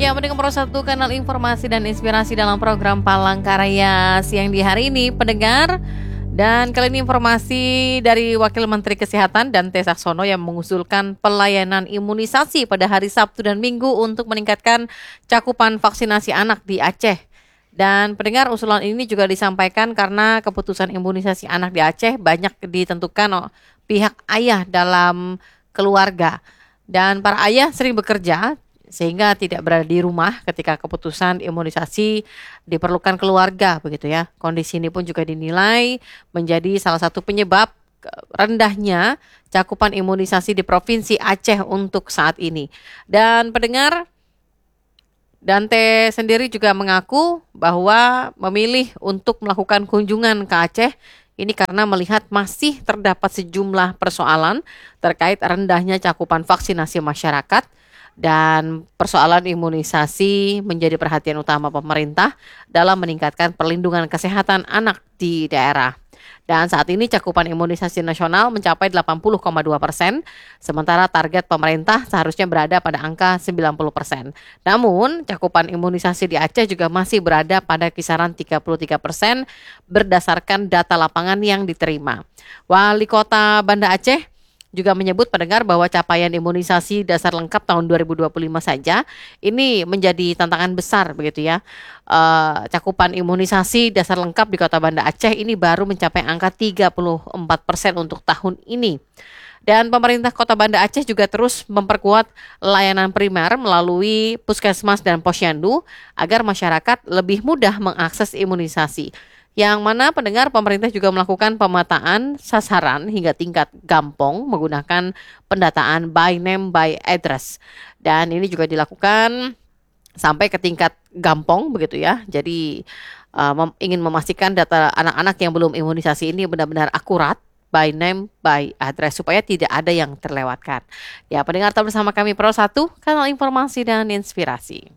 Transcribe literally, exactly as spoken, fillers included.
Ya, mendengar Pro satu kanal informasi dan inspirasi dalam program Palangkaraya siang di hari ini, pendengar. Dan kali ini informasi dari Wakil Menteri Kesehatan Dante Saxono yang mengusulkan pelayanan imunisasi pada hari Sabtu dan Minggu untuk meningkatkan cakupan vaksinasi anak di Aceh. Dan pendengar, usulan ini juga disampaikan karena keputusan imunisasi anak di Aceh banyak ditentukan oleh pihak ayah dalam keluarga. Dan para ayah sering bekerja sehingga tidak berada di rumah ketika keputusan imunisasi diperlukan keluarga, begitu ya. Kondisi ini pun juga dinilai menjadi salah satu penyebab rendahnya cakupan imunisasi di Provinsi Aceh untuk saat ini. Dan pendengar, Dante sendiri juga mengaku bahwa memilih untuk melakukan kunjungan ke Aceh ini karena melihat masih terdapat sejumlah persoalan terkait rendahnya cakupan vaksinasi masyarakat. Dan persoalan imunisasi menjadi perhatian utama pemerintah dalam meningkatkan perlindungan kesehatan anak di daerah. Dan saat ini cakupan imunisasi nasional mencapai delapan puluh koma dua persen, sementara target pemerintah seharusnya berada pada angka sembilan puluh persen. Namun, cakupan imunisasi di Aceh juga masih berada pada kisaran tiga puluh tiga persen berdasarkan data lapangan yang diterima. Wali Kota Banda Aceh juga menyebut pendengar bahwa capaian imunisasi dasar lengkap tahun dua ribu dua puluh lima saja ini menjadi tantangan besar, begitu ya. Uh, cakupan imunisasi dasar lengkap di Kota Banda Aceh ini baru mencapai angka tiga puluh empat persen untuk tahun ini. Dan pemerintah Kota Banda Aceh juga terus memperkuat layanan primer melalui puskesmas dan posyandu agar masyarakat lebih mudah mengakses imunisasi. Yang mana pendengar, pemerintah juga melakukan pemetaan sasaran hingga tingkat gampong menggunakan pendataan by name by address. Dan ini juga dilakukan sampai ke tingkat gampong, begitu ya. Jadi uh, mem- ingin memastikan data anak-anak yang belum imunisasi ini benar-benar akurat by name by address supaya tidak ada yang terlewatkan. Ya, pendengar, tetap bersama kami Pro satu, kanal informasi dan inspirasi.